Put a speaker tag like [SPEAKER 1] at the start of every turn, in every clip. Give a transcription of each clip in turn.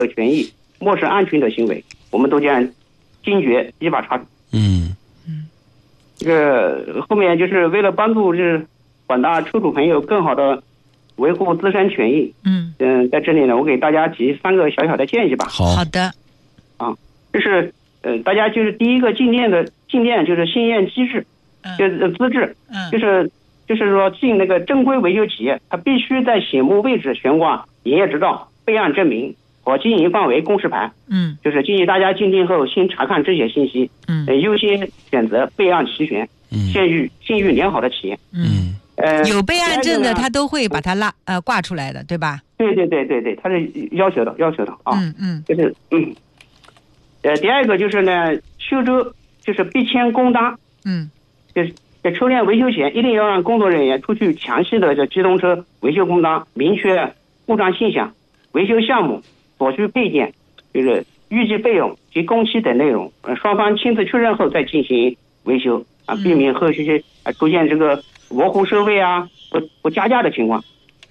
[SPEAKER 1] 和权益，漠视安全的行为，我们都将坚决依法查处。这个后面就是为了帮助就是广大车主朋友更好的维护自身权益。在这里呢，我给大家提3个小小的建议吧。
[SPEAKER 2] 好的。
[SPEAKER 1] 就是大家就是第一个进店就是信验机制，就是资质，就是说进那个正规维修企业，它必须在醒目位置悬挂营业执照、备案证明和经营范围公示牌。就是建议大家进店后先查看这些信息，优先选择备案齐全、信誉良好的企业。
[SPEAKER 2] 有备案证的他都会把它挂出来的，对吧？
[SPEAKER 1] 对，他是要求的啊。就是第二个就是呢，修车就是必签工单。就是在车辆维修前，一定要让工作人员出具详细的机动车维修工单，明确故障现象、维修项目、所需配件、就是预计费用及工期等内容，双方亲自确认后再进行维修避免后续出现这个模糊收费不加价的情况。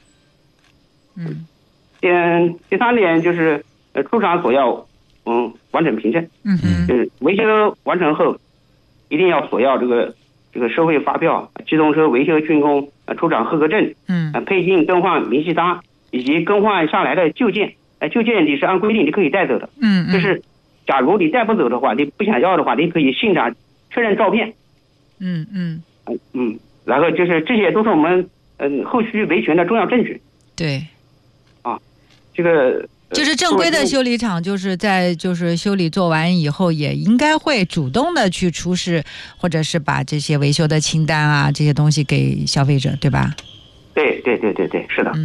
[SPEAKER 1] 第3点就是出厂所要完整凭证。就是维修完成后一定要索要这个收费发票、机动车维修竣工出厂合格证、配件更换明细单以及更换下来的旧件。旧件你是按规定你可以带走的。就是假如你带不走的话，你不想要的话，你可以现场确认照片。然后就是这些都是我们后续维权的重要证据。
[SPEAKER 2] 对。
[SPEAKER 1] 这个
[SPEAKER 2] 就是正规的修理厂，就是在修理做完以后，也应该会主动的去出示，或者是把这些维修的清单这些东西给消费者，对吧？
[SPEAKER 1] 对，是的。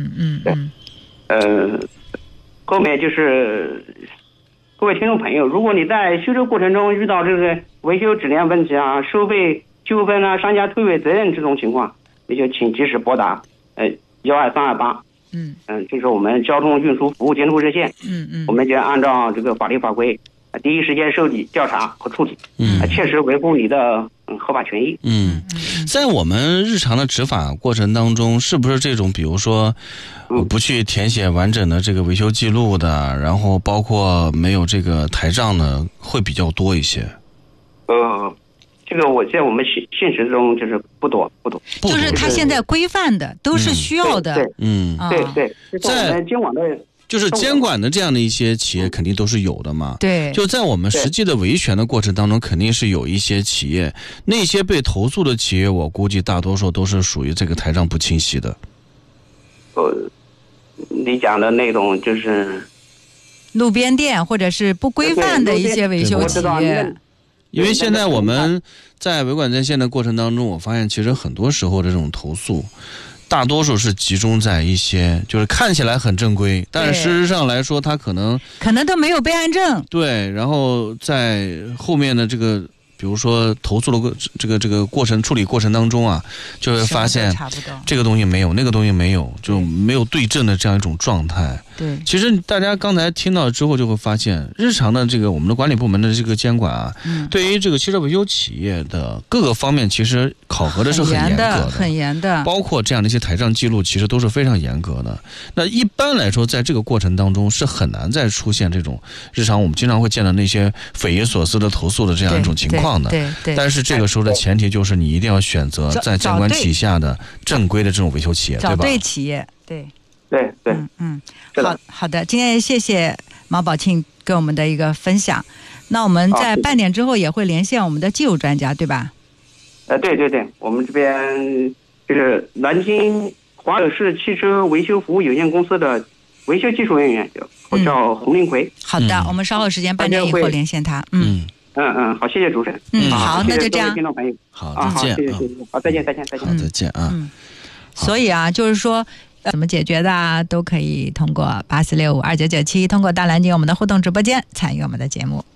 [SPEAKER 1] 后面就是各位听众朋友，如果你在修车过程中遇到这个维修质量问题收费纠纷商家退位责任这种情况，你就请及时拨打12328。就是我们交通运输服务监督热线。我们就按照这个法律法规，第一时间受理调查和处理，切实维护你的合法权益。
[SPEAKER 3] 在我们日常的执法过程当中，是不是这种比如说不去填写完整的这个维修记录的，然后包括没有这个台账的会比较多一些？
[SPEAKER 1] 这个我在我们现实中就是不多，
[SPEAKER 2] 就是他现在规范的都是需要的。
[SPEAKER 1] 对，在监管的，
[SPEAKER 3] 就是监管的这样的一些企业肯定都是有的嘛。
[SPEAKER 2] 对，
[SPEAKER 3] 就在我们实际的维权的过程当中，肯定是有一些企业，那些被投诉的企业，我估计大多数都是属于这个台账不清晰的。
[SPEAKER 1] 你讲的那种就是
[SPEAKER 2] 路边店或者是不规范的一些维修企业。
[SPEAKER 3] 因为现在我们在维管在线的过程当中，我发现其实很多时候的这种投诉，大多数是集中在一些就是看起来很正规，但是事实上来说，它可能
[SPEAKER 2] 都没有备案证。
[SPEAKER 3] 对，然后在后面的这个，比如说投诉的这个过程处理过程当中就会发现这个东西没有，那个东西没有，就没有对症的这样一种状态。
[SPEAKER 2] 对，
[SPEAKER 3] 其实大家刚才听到之后就会发现，日常的这个我们的管理部门的这个监管对于这个汽车维修企业的各个方面，其实考核的是很严的，包括这样的一些台账记录，其实都是非常严格的。那一般来说，在这个过程当中是很难再出现这种日常我们经常会见到那些匪夷所思的投诉的这样一种情况的。
[SPEAKER 2] 对。
[SPEAKER 3] 但是这个时候的前提就是你一定要选择在监管体下的正规的这种维修企业，对吧？
[SPEAKER 2] 找对企业，对。好的，今天谢谢毛宝庆跟我们的一个分享。那我们在半点之后也会连线我们的技术专家，对吧？
[SPEAKER 1] 对，我们这边就是南京华友市汽车维修服务有限公司的维修技术人员，我叫洪令奎。
[SPEAKER 2] 好的，我们稍后时间半点以后连线他。
[SPEAKER 1] 好，谢谢主持人。
[SPEAKER 2] 好，那就这样。
[SPEAKER 1] 听众朋友，
[SPEAKER 3] 好，再见。
[SPEAKER 1] 谢谢，好，再见。
[SPEAKER 3] 好，再见啊。
[SPEAKER 2] 所以就是说。怎么解决的都可以通过84652997通过大蓝鲸我们的互动直播间参与我们的节目。